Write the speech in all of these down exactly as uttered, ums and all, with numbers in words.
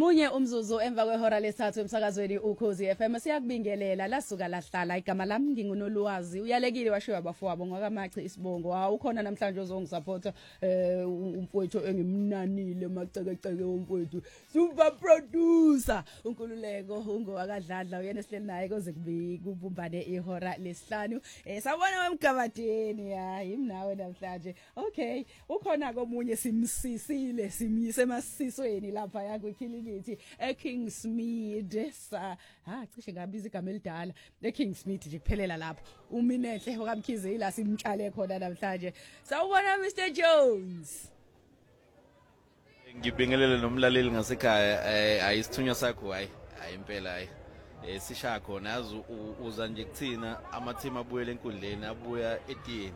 Munye umzuzu emva kwehora lesithathu emsakazweni uKhosi F M siyakubingelela lasuka lahlala igama lami ngingunolwazi uyalekile washiwa abafowabo ngakamachi isibongo awukhona namhlanje ozongisupporta eh umfowethu engimnanile macekeceke umfowethu super producer uNkululeko ungowakadladla uyena sihleli naye koze kubumbane ihora lesihlanu eh sawona wemgabadeni hayi nawe namhlanje okay ukhona komunye simsisile simyise emasisweni lapha yakwikili ngithi eKingsmead sa ha cishe ngabiza igama elidala eKingsmead nje kuphelela lapho uminehle okamkhize ila simtshale khona namhlanje sawubona Mister Jones ngibingelele nomlaleli ngasekhaya ayisithunywa sakho hayi hayi impela hayi eh sishaya khona yazi uza nje kuthina ama team abuyele enkundleni abuya etiyeni.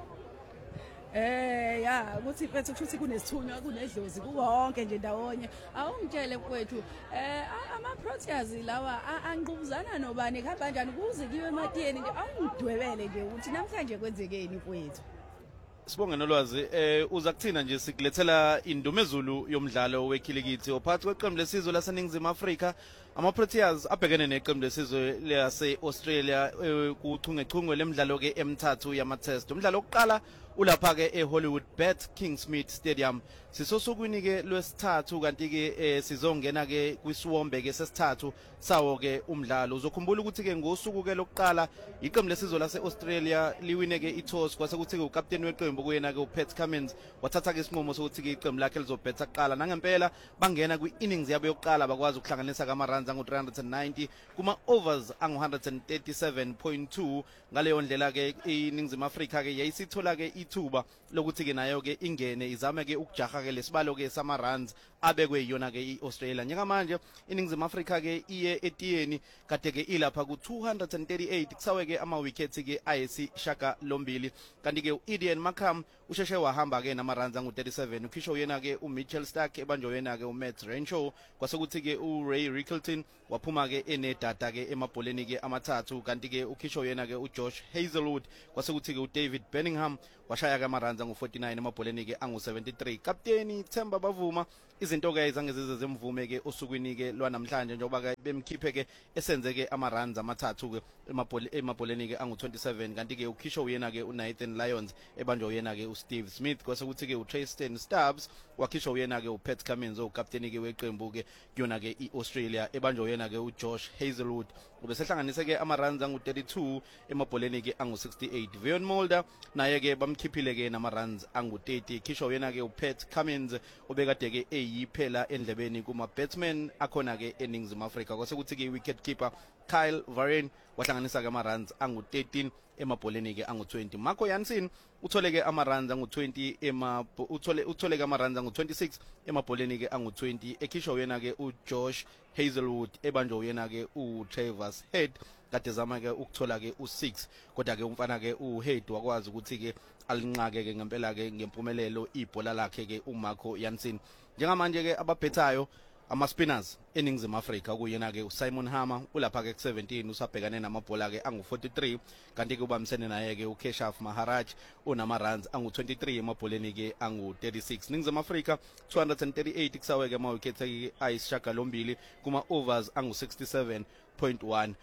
Eh ya ukuthi mfethu kushuthi kunesithunywa kunedlozi kuwonke nje ndawonye awungitshele mfethu eh ama Proteas lawa anqubuzana nobani khamba kanjani kuze kiwe ematiyeni nje awungidwebele nje ukuthi namhlanje kwenzekeni mfethu. Sibonge nolwazi eh uza kuthina nje sikulethela indumezulu yomdlalo wekhilikithi ophathi kweqembu lesizwe laseNingizimu Afrika ama Proteas abhekene neqembu lesizwe lase Australia kuchungechunge lemidlalo ke emithathu yama test umdlalo oqala ulapha ke eHollywood Bet Kingsmead Stadium sisosukwini ke lwesithathu kanti ke sizongena ke kwisiwombe ke sesithathu sawo ke umdlalo uzokhumbula ukuthi ke ngosuku ke lokuqala iqembu lesizwe lase Australia liwine ke iToss kwase kuthi ke ukapteni weqembu kuyena ke uPat Cummins wathatha ke isinqumo sokuthi ke iqembu lakhe lizobetha kuqala nangempela bangena kwi-innings yabo yokuqala bakwazi ukuhlanganisa kama runs angu three hundred ninety kuma overs angu one hundred thirty-seven point two ngaleyo ndlela ke iNingizimu Afrika ke yayisithola ke ithuba lokuthi ke nayo ke ingene izame ke ukujaha ke lesibalo ke sama runs abekwe yona ke iAustralia njengamanje iNingizimu Afrika ke iye etiyeni kade ke ilapha ku two hundred thirty-eight kusawe ke ama wickets ke ayisi shaka lombili kanti ke uIdean Markham usheshe wahamba ke nama runs angu thirty-seven ukhisho yena ke uMitchell Stark ebanjwe yena ke uMatt Renshaw kwase kuthi ke uRay Rickelton waphuma ke enedata ke emabholeni ke amathathu kanti ke ukhisho yena ke uJosh Hazelwood kwase kuthi ke uDavid Bellingham washaya ke ama runs angu forty-nine emabholeni ke angu seventy-three kapteni Themba Bavuma izinto ke izangezize zemvume ke osukwini ke lwanamhlanje njengoba ke bemkhiphe ke esenze ke ama runs amathathu ke emabholeni ke angu twenty-seven kanti ke ukhisho yena ke uNathan Lyons ebanjwe yena ke uSteve Smith kwase kuthi ke uTristan Stubbs wakhisho yena ke uPat Cummins okapteni ke weqembu ke yona ke iAustralia ebanjwe yena ke uJosh Hazelwood ubesehlanganise ke ama runs angu thirty-two emabholeni ke angu sixty-eight Vion Mulder naye ke bamkhiphile ke nama runs angu thirty khisho yena ke uPat Cummins obekade ke eyiphela endlebeni kuma batsmen akhona ke eNingizimu Afrika kwase kuthi ke wicket keeper Kyle Varane wahlanganisa ke ama runs angu thirteen emabholeni ke angu twenty Marco Jansen uthole ke ama runs angu twenty ema uthole uthole ke ama runs angu twenty-six emabholeni ke angu twenty ekhisho yena ke uJosh Hazelwood ebanjwe yena ke uTravis Head kade zama ke ukuthola ke u-six kodwa ke umfana ke uHead wakwazi ukuthi ke alinqake ke ngempela ke ngempumelelo ibhola lakhe ke uMarco Jansen njengamanje ke ababhethayo ama spinners eNingizimu Afrika kuyena ke uSimon Harmer ulapha ke ku-seventeen usabhekane namabhola ke angu forty-three kanti ke ubamsene naye ke uKeshav Maharaj unama runs angu twenty-three emabholeni ke angu thirty-six Ningizimu Afrika two hundred thirty-eight kusawe ke ama wickets ke ayisishaka lombili kuma overs angu sixty-seven point one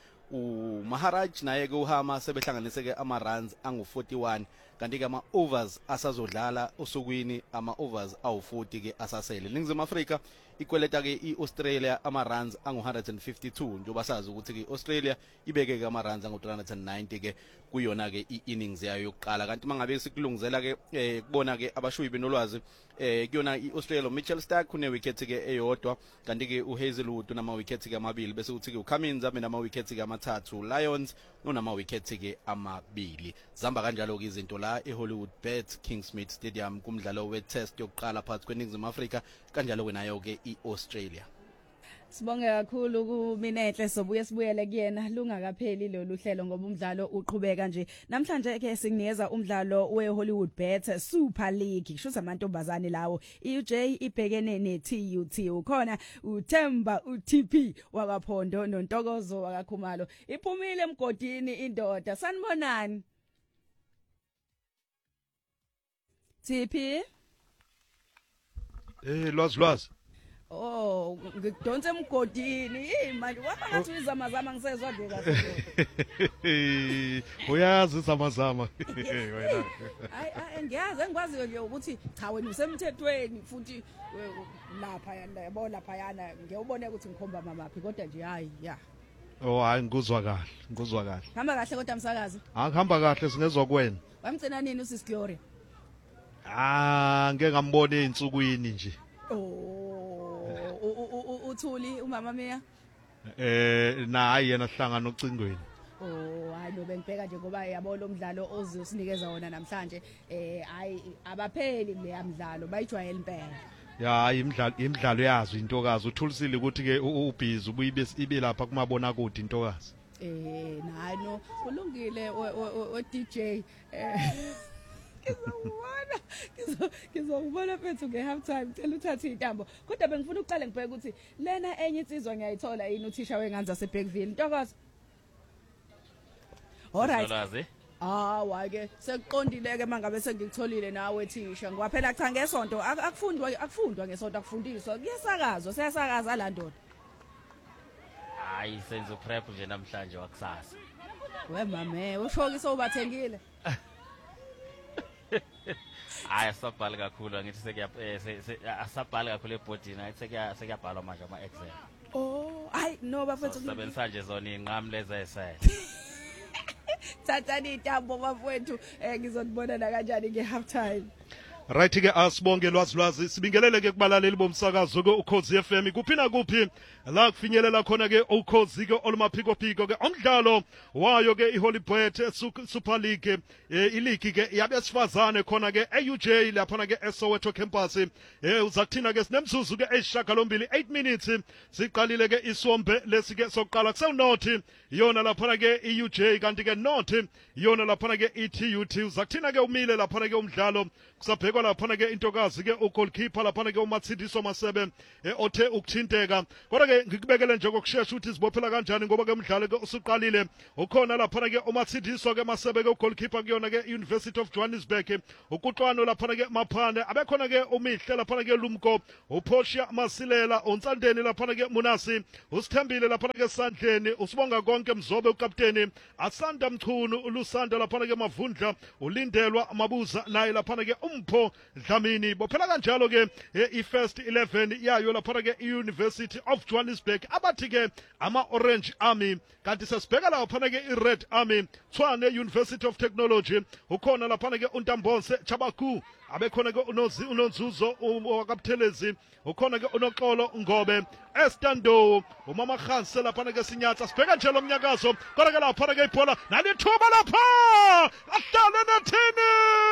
uMaharaj naye ke uHama sebehlanganise ke ama runs angu forty-one kanti ke ama overs asazodlala osukwini ama overs awu forty ke asasele Ningizimu Afrika ikweleta ke iAustralia ama runs angu one hundred fifty-two njoba sazi ukuthi ke Australia ibeke ke ama runs angu three hundred ninety ke kuyona ke iinnings yayo yokuqala kanti mangabe sikulungizela ke kubona ke abashuyi benolwazi eh kuyona iAustralia Mitchell Stark kune wicket ke eyodwa kanti ke uHazelwood unama wickets ke amabili bese uthi ke uCummins abe nama wickets ke amathathu Lions unama wickets ke amabili zamba kanjalo ke izinto la eHollywood Bet Kingsmead Stadium kumdlalo wetest yokuqala phakathi kweNingizimu Afrika kanjalo ke nayo ke iAustralia. Sibonge kakhulu kuMinehle sobuye sibuyele kuyena lungakapheli lolu hlelo ngoba umdlalo uqhubeka nje namhlanje ke singinikeza umdlalo weHollywood Bet Super League kusho amantombazane lawo iUJ ibhekene neT U T ukhona uThemba uTP wakaphondo noNtokozo wakaKhumalo iphumile emgodini indoda sanibonani T P Eh lwazi lwazi Oh hawu ngikudonsa emgodini hey manje wapha ngathi uyizamazama ngisezwa nje kahle uyazi izamazama wena hayi hayi ngiyazi engikwazi nje ukuthi cha wena usemthethweni futhi lapha yana yabo lapha yana ngiyobona ukuthi ngikhomba mamaphi kodwa nje hayi ya oh hayi ngikuzwa kahle ngikuzwa kahle hamba kahle kodwa msakazi angihamba kahle singezwa kwena wamgcina nini uSis Gloria ah ngeke ngambone einsukwini nje oh uthuli umama Mia eh nayi yena sihlangana ocingweni oh hayi no bengibheka nje ngoba yabona umdlalo ozosinikeza wona namhlanje eh hayi abapheli kule mdlalo bayijwayela impela ya imidlalo imidlalo yazo intokazi uthulisile ukuthi ke ubhizi ubuyibe ibe lapha kumabona kude intokazi eh nayi no kulungile o D J eh ngizobona ngizobona mfethu nge half time cela uthathe intambo kodwa bengifuna uqale ngibheke ukuthi lena enye insizwa ngiyayithola yini uthisha wenganza seBackville Ntokozo alright ah wake sekuqondile ke mangabe sengikutholile nawe thisha ngwaphela cha ngesonto akufundwa akufundwa ngesonto akufundiswa kuyasakazwa siyasakaza la ndoda hayi senzo prep nje namhlanje wakusasa we mame ushoki sowubathengile hayi asabhala kakhulu angithi sekuya asabhala kakhulu ebhodini ayithi sekuya sekuyabhalwa manje ama Excel oh hayi no bafethu sebenza nje zona inqamu lezi esele thathani intambo bafethu ngizonibona la kanjani nge half time right ke asibonge lwazi lwazi sibingelele ke kubalaleli bomsakazo ke uKhosi F M kuphina kuphi la kufinyelela khona ke uKhosi ke olumaphiko phiko ke umdlalo wayo ke iHollywood Super League iligi ke yabesifazane khona ke e U J lapha ke eSoweto campus eh uzakuthina ke sinemzuzu ke eyishagalombili eight minutes siqalile ke isombe lesike sokuqala kusewunothi yona lapha ke i U J kanti ke nothi yona lapha ke i T U T uzakuthina ke umile lapha ke umdlalo kusabhekwa lapha ke intokazi ke ugoalkeeper lapha ke uMatsidiso Masebe othe ukuthinteka kodwa ke ngikubekele nje ngokushesha ukuthi sibophela kanjani ngoba ke umdlalo ke usuqalile ukhona lapha ke uMatsidiso ke Masebe ke ugoalkeeper kuyona ke University of Johannesburg ukuxwano lapha ke Maphane abekhona ke umihle lapha ke Lumko uPortia Masilela uNtsandeni lapha ke Munasi usithembile lapha ke Sandleni usibonga konke Mzobe ukapteni Asanda Mchunu uLusanda lapha ke Mavundla ulindelwa Mabuza naye lapha ke Mpho Dlamini bophela kanjalo ke i-first eleven yayo lapha ke i-University of Johannesburg abathi ke ama Orange Army kanti sesibheka lapha ke i-Red Army Tshwane University of Technology ukhona lapha ke uNtambonse Chabaku abekhona ke unozi unonzuzo wakapthelezi ukhona ke unoxolo ngobe Estando umama Khanse lapha ke Sinyatsa sibheka nje lomnyakazo kodwa ke lapha ke ibhola nalithuba lapha ahlale nathini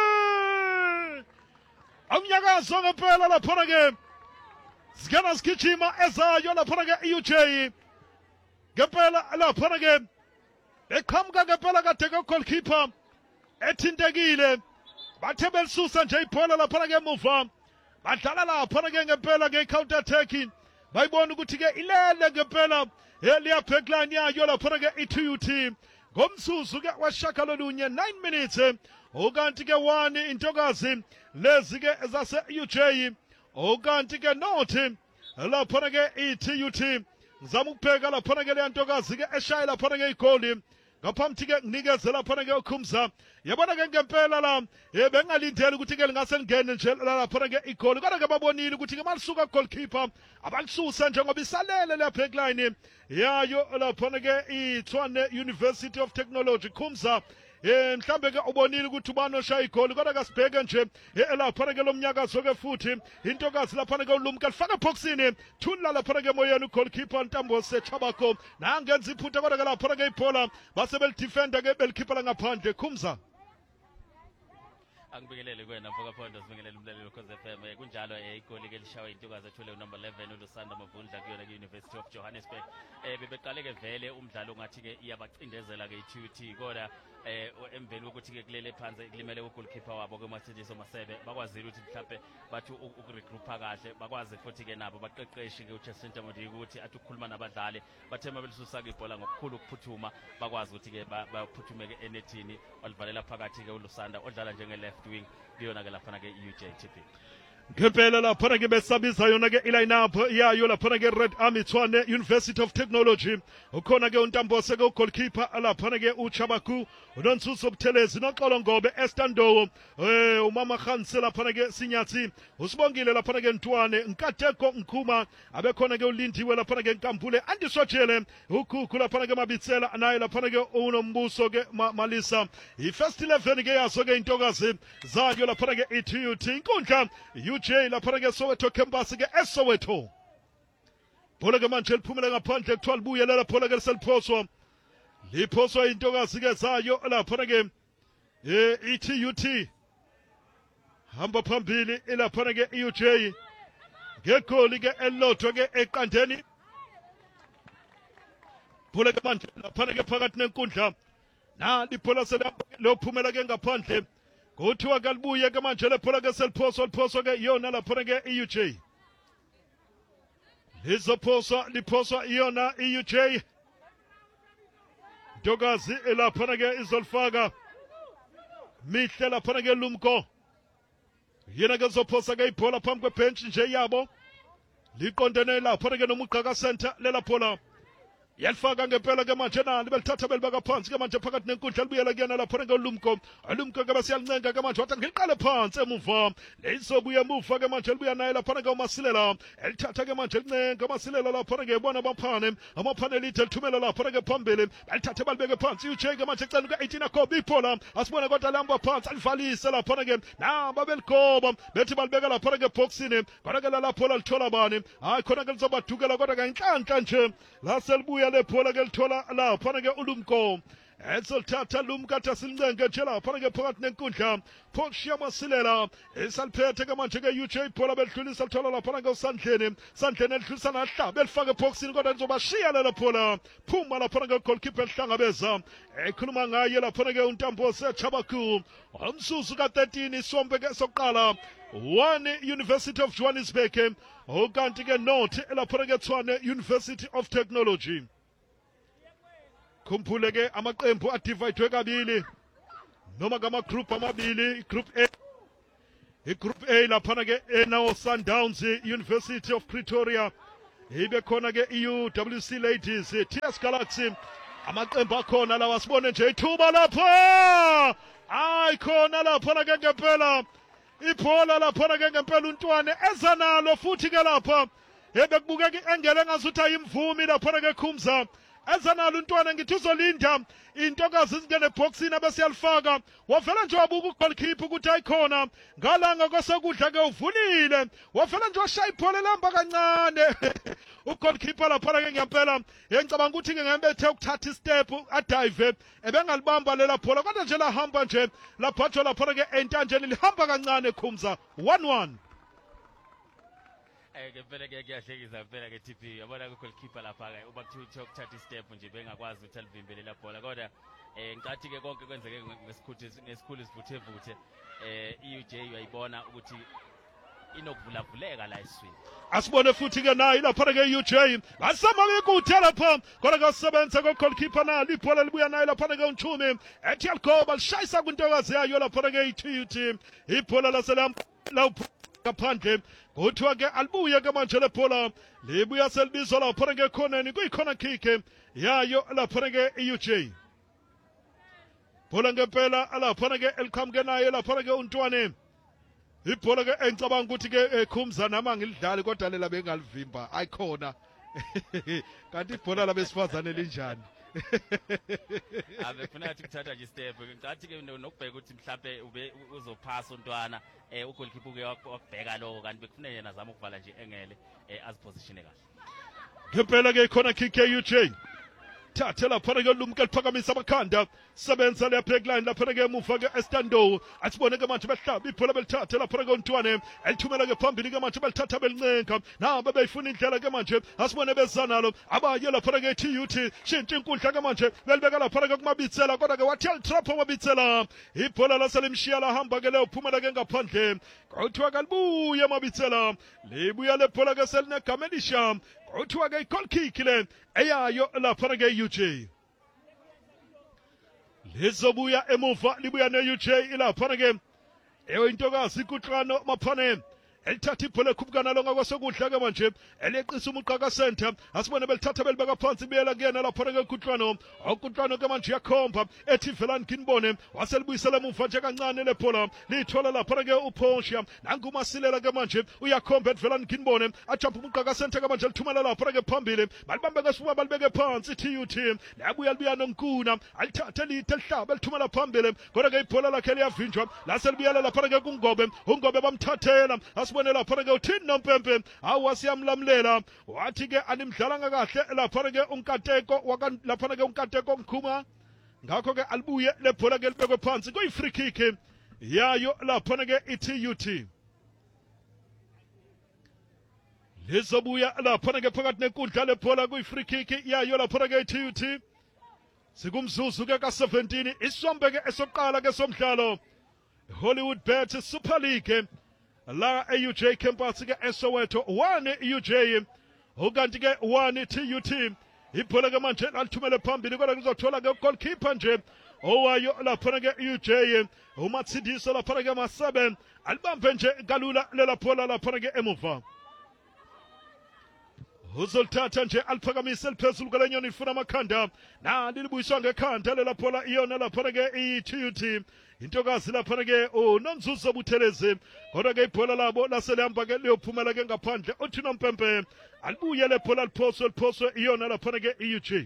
umnyakazo ngempela lapha ke sikana sikhijima ezayo lapha ke i U J ngempela lapha ke eqhamuka ngempela kade ke goalkeeper ethintekile bathe belisusa nje ibhola lapha ke emuva badlala lapha ke ngempela ke counter attack bayibona ukuthi ke ilele ngempela eliya backline yayo lapha ke i T U T ngomsuzu ke washaka lolunye nine minutes ukanti ke one intokazi lezi ke ezase U J ukanti ke nothi lapha ke i T U T ngizama ukubheka lapha ke le ntokazi ke eshaya lapha ke igoli ngaphambi ke nginikeze lapha ke ukhumza yabona ke ngempela la bengalindele ukuthi ke lingase lingene nje lapha ke igoli kodwa ke babonile ukuthi ke malisuka goalkeeper abalisusa njengoba isalele le backline yayo lapha ke i Tshwane University of Technology khumza eh mhlambe ke ubonile ukuthi ubani oshaya igoli kodwa ke sibheke nje lapha ke lomnyakazo ke futhi intokazi lapha ke ulumka lifaka boxini thunla lapha ke moyeni goalkeeper Ntambose Chabako nangenza iphutha kodwa ke lapha ke ibhola base belidefender ke belikhipha ngaphandle khumza angibingelele kwena mfoka Phondo sibingelele umlaleli weKhosi F M kunjalo igoli ke lishawa intokazi ethule number eleven uLusanda Mavundla kuyona ke University of Johannesburg eh bebeqale ke vele umdlalo ngathi ke iyabacindezela ke i T U T kodwa eh emveni ukuthi ke kulele phansi kulimele ugoalkeeper wabo ke Matsidiso Masebe bakwazile ukuthi mhlawumbe bathi ukuregroupa kahle bakwazi futhi ke nabo baqeqeshi ke uJustin Tamodi ukuthi athi ukukhuluma nabadlali bathema belisusa ke ibhola ngokukhulu ukuphuthuma bakwazi ukuthi ke baphuthume ke enethini walivalela phakathi ke uLusanda odlala njenge left wing kuyona ke lapha ke U J T P ngempela laphana ke besabiza yona ke iline-up yayo laphana ke Red Army Tshwane University of Technology. Ukhona ke uNtambose ke ugoalkeeper laphana ke uChabaku, uNonsuso Buthelezi noXolo Ngobe Estandowo, eh umama Khanse laphana ke Sinyathi, usibongile laphana ke Ntwane, Nkateko Nkhuma, abekhona ke uLindiwe laphana ke Nkampule, Andisotshele, uKhuku laphana ke Mabitsela naye laphana ke uNombuso ke Malisa. I-first eleven ke yaso ke intokazi zayo laphana ke I T U T inkundla U J laphana ke Soweto campus ke eSoweto. Bola ke manje liphumele ngaphandle kuthiwa libuyela lapho ke seliphoswa. Liphoswa intokazi ke zayo laphana ke I T U T. Hamba phambili ilaphana ke U J. Ngegoli ke elilodwa ke eqandeni. Bola ke manje laphana ke phakathi nenkundla. Na liphola seliphumela ke ngaphandle. Kuthiwa kalibuye ke manje lephola ke seliphoswa liphoswa ke yona laphana ke I U J. Lizophoswa liphoswa yona I U J. Ntokazi elaphana ke izolifaka. Mihle laphana ke Lumko. Yena ke zophosa ke ibhola phambi kwebench nje yabo. Liqondene laphana ke nomuqhaka center lelaphola. Yalifaka ngempela ke manje na libelithatha belibaka phansi ke manje phakathi nenkundla libuyela kuyena lapha ke Lumko. Lumko ke basiyalincenga ke manje wathi ngiqale phansi emuva. Leyisobuya emuva ke manje libuya naye lapha ke uMasilela. Elithatha ke manje lincenga uMasilela lapha ke bona baphane. Amaphane lithi lithumela lapha ke phambili. Balithathe balibeke phansi U J ke manje ecela ke eighteen akoba iphola. Asibona kodwa lamba phansi alivalise lapha ke na babeligoba. Bethi balibeka lapha ke boxini. Kodwa ke lapho lithola bani. Hayi khona ke lizobadukela kodwa ke inhlanhla nje. La selibuya lephola ke lithola laphana ke uLumko. Esolthatha Lumkatha silincenga nje laphana ke phakathi nenkundla. Phoshiya Masilela esaliphethe ke manje ke U J phola belidlulisa lithola laphana ke usandleni. Sandleni elidlulisa nahlaba belifake eboxini kodwa lizobashiya lela phola. Phuma laphana ke goalkeeper elihlangabeza. Ekhuluma ngaye laphana ke uNtambose Chabaku. Umsusu ka thirteen isombe ke soqala. One University of Johannesburg. Okanti ke North elaphana ke Tshwane University of Technology. Khumbule ke amaqembu adivide kabili noma ngama group amabili. Group A igroup A laphana ke enawo Sundowns University of Pretoria. Ibe khona ke U W C Ladies T S Galaxy. Amaqembu akhona lawa sibone nje ithuba lapha. Hayi khona lapha ke ngempela. Iphola laphana ke ngempela uNtwane ezanalo futhi ke lapha. Ebekubukeka engele ngasuthi ayimvumi laphana ke Khumza. Ezanalo uNtwane ngithi uzolinda intokazi izingene eboxini abesiyalifaka. Wavela nje wabuka ugoalkeeper ukuthi ayikhona. Ngalanga kosekudla ke uvulile. Wavela nje washaya ibhola lamba kancane. Ugoalkeeper lapha ke ngempela ngicabanga ukuthi ke ngembe ethe ukuthatha istep adive ebengalibamba lela bhola kodwa nje lahamba nje laphatho lapha ke entanjeni lihamba kancane Khumza. one one. Eh ke phela ke kuyahlekisa phela ke T P yabona ke goalkeeper lapha ke uba kuthiwa ukuthatha istep nje bengakwazi ukuthi alivimbele la bhola kodwa eh ngicathi ke konke kwenzeke ngesikhuthe ngesikhulu sivuthe vuthe eh I U J uyayibona ukuthi inokuvula vuleka la eswini. Asibone futhi ke nayi lapha ke U J basama bekuthe lapha kodwa kasebenza ko goalkeeper na libhola libuya nayi lapha ke uNchumi ethi algoba lishayisa kwintokazi yayo lapha ke I T U T. Ibhola laselamba kaphandle kuthiwa ke alibuye ke manje lephola libuya selibizwa lapha ke khoneni kuyikhona kick yayo lapha ke I U J. Bhola ngempela lapha ke eliqhamuke naye lapha ke uNtwane. Ibhola ke engicabanga ukuthi ke Khumza nama ngilidlali kodwa lela bengalivimba ayikhona. Kanti ibhola labesifazane linjani? Ave funa ukuthi kuthatha nje step ngathi ke nokubheka ukuthi mhlambe ube uzophasa uNtwana eh ugoalkeeper ke wakubheka lokho kanti bekufuna yena azama ukuvala nje engele eh azipositione kahle. Ngempela ke khona kick ye U J. Thathela phana ke Lumka liphakamisa amakhanda sebenza le backline lapha ke emuva ke Estando asibone ke manje behlaba ibhola belithathela phana ke uNtwane elithumela ke phambili ke manje belithatha belincenga nabo beyifuna indlela ke manje asibone bezanalo abaye lapha ke T U T shintsha inkundla ke manje belibeka lapha ke kumabitsela kodwa ke wathi trap amabitsela ibhola laselimshiya lahamba ke leyo phumela ke ngaphandle kuthiwa kalibuye amabitsela libuya lebhola ke selinegama elisha kuthiwa ke goal kick le eyayo lapha ke U J. Lizobuya emuva libuya ne U J ilapha ke eyo intokazi kuhlano maphane elithatha ibhola ekhupukana lo ngakwasokudla ke manje eleqisa umuqaka center asibone belithatha belibeka phansi biyela kuyena lapho ke Kutlwano okutlwano ke manje yakhomba ethi Velani Kinbone waselibuyisela emuva nje kancane lebhola lithola lapho ke uPortia nanguMasilela ke manje uyakhomba ethi Velani Kinbone ajump umuqaka center ke manje lithumela lapho ke phambili balibambe ke sibuba balibeke phansi T U T labuya libuya nonkuna alithatha lithe lihlaba lithumela phambili kodwa ke ibhola lakhe liyavinjwa laselibuyela lapho ke kuNgobe uNgobe bamthathela asibone lapho ke uthini noMpempe awu siyamlamlela wathi ke animdlalanga kahle lapho ke uNkateko waka lapho ke uNkateko Nkhuma ngakho ke alibuye lebhola ke libekwe phansi kuyi free kick yayo lapho ke iT U T lizobuya lapho ke phakathi nenkundla lebhola kuyi free kick yayo lapho ke iT U T sikumzuzu ke ka seventeen isombe ke esoqala ke somdlalo Hollywood Bet Super League la e-U J campus ke eSoweto one U J ukanti ke one T U T ibhola ke manje alithumele phambili kodwa kuzothola ke goalkeeper nje owayo lapho ke U J uMatsidiso lapho ke Masebe alibambe nje kalula lela bhola lapho ke emuva uzolthatha nje aliphakamise eliphezulu kwelenyoni ifuna amakhanda na lilibuyiswa ngekhanda lela bhola iyona lapho ke i-T U T intokazi lapha ke uNonzuzo Buthelezi kodwa ke ibhola labo laselihamba ke liyophumela ke ngaphandle uthi noMpempe alibuye lebhola liphoswe liphoswe iyona lapha ke i-U J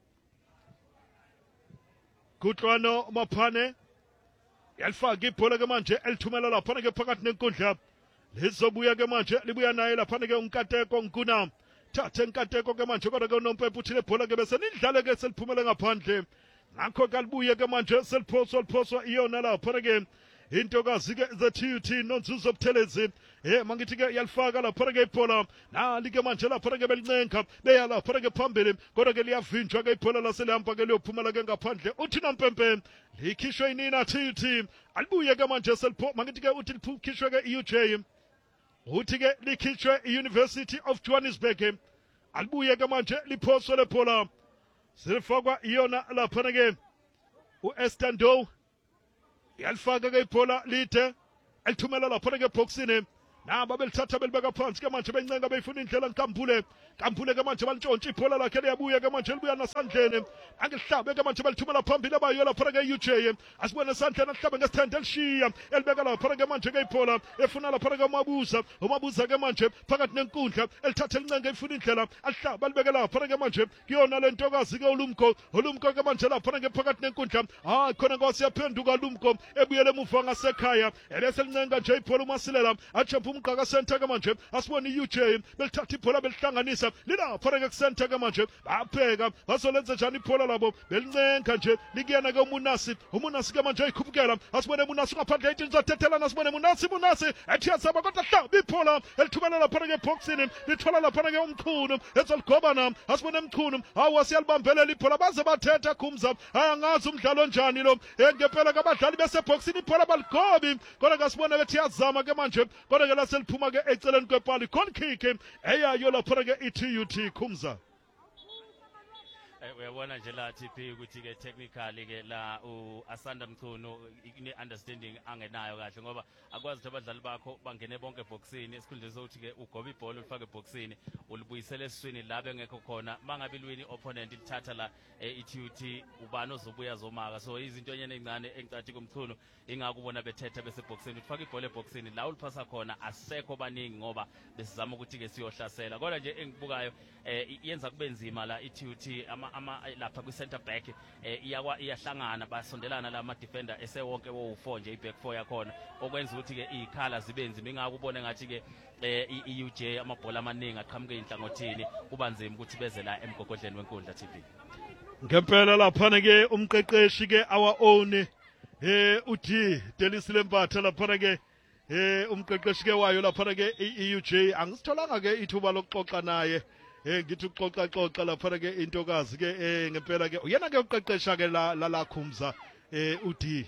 Kutlwano Maphane yalifaka ibhola ke manje elithumela lapha ke phakathi nenkundla lizobuya ke manje libuya naye lapha ke uNkateko Nkuna thathe Nkateko ke manje kodwa ke uNompempe uthi lebhola ke bese nidlale ke seliphumele ngaphandle ngakho kalibuye ke manje seliphoswa liphoswa iyona lapho ke intokazi ke ze-T U T Nonzuzo Buthelezi eh mangithi ke yalifaka lapho ke ibhola nali ke manje lapho ke belincenga beya lapho ke phambili kodwa ke liyavinjwa ke ibhola laselihamba ke liyophumela ke ngaphandle uthi noMpempe likhishwe inina T U T alibuye ke manje selipho mangithi ke uthi likhishwe ke i-U J uthi ke likhishwe i-University of Johannesburg alibuye ke manje liphoswe lebhola silifakwa iyona lapha ke uEstando yalifaka ke ibhola lithe elithumela lapha ke boxini naba belithatha belibeka phansi ke manje bencenga beyifuna indlela Nkambule Nkambule ke manje balintshontsha ibhola lakhe liyabuya ke manje libuya nasandleni angihlabe ke manje balithumela phambili abayo lapha ke U J asibone sandleni ahlabe ngesithende elishiya elibeka lapha ke manje ke ibhola efuna lapha ke uMabuza uMabuza ke manje phakathi nenkundla elithatha elincenga efuna indlela ahlaba libeke lapha ke manje kuyona lentokazi ke uLumko uLumko ke manje lapha ke phakathi nenkundla ah khona kwasiyaphenduka uLumko ebuyele emuva ngasekhaya ebese lincenga nje ibhola uMasilela ajump umqaka center ke manje asibone i-U J belithatha ibhola belihlanganisa lilapho ke center ke manje babheka bazolenza njani ibhola labo belincenga nje likuyena ke uMunasi uMunasi ke manje ayikhupukela asibone uMunasi ngaphandle ethi nizothethelana asibone Munasi Munasi ethi yasaba kodwa hlaba ibhola elithumela lapha ke boxini lithola lapha ke uMchunu ezoligobana asibone uMchunu hawu siyalibambelela ibhola baze bathetha khumza angazi umdlalo njani lo ngempela kabadlali bese boxini ibhola baligobi kodwa kasibone bethi yazama ke manje kodwa ke seliphuma ke eceleni kwepali goal kick eyayo lapho ke iT U T khumza uyabona nje la T P ukuthi ke technically ke la uAsanda Mchunu ine understanding angenayo kahle ngoba akwazi ukuthi abadlali bakho bangene bonke boxini esikhundleni sokuthi ke ugoba ibhola ulifake boxini ulibuyisele esiswini la bengekho khona mangabe ilwini opponent lithatha la iT U T ubani ozobuya zomaka so izinto nyene ezincane engicathi kumchunu ingakubona bethetha bese boxini ufaka ibhola eboxini la uliphasa khona asekho baningi ngoba besizama ukuthi ke siyohlasela kodwa nje engibukayo yenza kube nzima la iT U T ama ama lapha kwi center back iyakwa iyahlangana basondelana la ama defender esewonke wo four nje iback four yakhona okwenza ukuthi ke ikhala zibe nzima ingakubona ngathi ke i-U J amabhola amaningi aqhamuke inhlangothini kuba nzima ukuthi beze la emgogodleni wenkundla T V ngempela lapha ke umqeqeshi ke our own eh uthi Delisile Mpatha lapha ke eh umqeqeshi ke wayo lapha ke i-U J angisitholanga ke ithuba lokuxoxa naye eh ngithi uxoxa xoxa lapha ke intokazi ke eh ngempela ke uyena ke uqeqesha ke la la Khumza eh uthi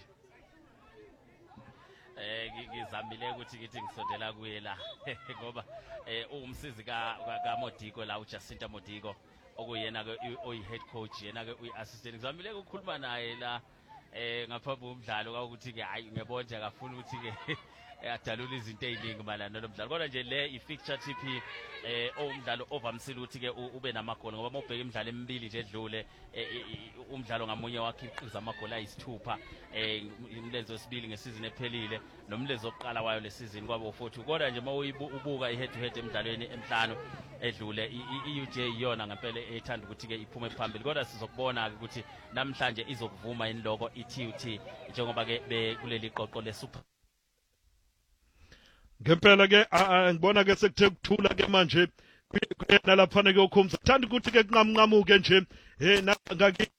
eh ngizamile ukuthi ngithi ngisondela kuye la ngoba eh umsizi ka ka Modiko la uJacinta Modiko okuyena ke oyi head coach yena ke uyi assistant ngizamile ukukhuluma naye la eh ngaphambi komdlalo ukuthi ke hayi ngiyabona akafuna ukuthi ke adalula izinto eziningi malana nalomdlalo kodwa nje le i-fixture T P eh umdlalo ovamsile ukuthi ke ube namagoli ngoba mawubheka imidlalo emibili nje edlule umdlalo ngamunye wakhiqiza amagoli ayisithupha eh umlenze wesibili ngesizini ephelile nomlenze oqala wayo lesizini kwabo forty kodwa nje mawuyibuka i head to head emidlalweni emhlanu edlule i-U J iyona ngempela ethanda ukuthi ke iphume phambili kodwa sizokubona ukuthi namhlanje izokuvuma inloko i-T U T njengoba ke kuleli qoqo le-super ngempela ke ngibona ke sekuthe kuthula ke manje kuyena lapha ke ukhumza thanda ukuthi ke kunqamnqamuke nje eh ngaki